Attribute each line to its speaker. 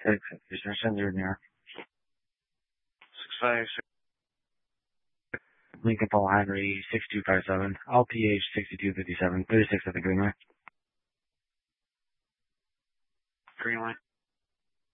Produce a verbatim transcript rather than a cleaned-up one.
Speaker 1: six, send your near. six five six. Lincoln Paul Henry, six two five seven. L P H sixty-two fifty-seven. thirty-six at the green line. Green line.